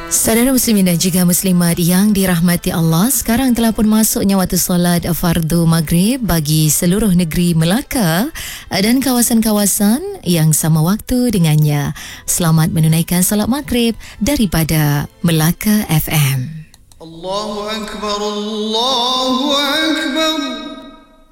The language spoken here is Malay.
Saudara muslimin dan juga muslimat yang dirahmati Allah, sekarang telah pun masuknya waktu solat fardu maghrib bagi seluruh negeri Melaka dan kawasan-kawasan yang sama waktu dengannya. Selamat menunaikan solat maghrib daripada Melaka FM. Allahu Akbar, Allahu Akbar.